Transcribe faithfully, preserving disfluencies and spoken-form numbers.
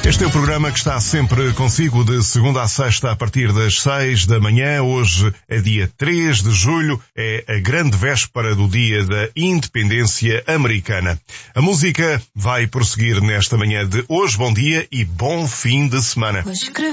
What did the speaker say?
Este é o programa que está sempre consigo de segunda a sexta a partir das seis da manhã. Hoje é dia três de julho, é a grande véspera do dia da independência americana. A música vai prosseguir nesta manhã de hoje. Bom dia e bom fim de semana.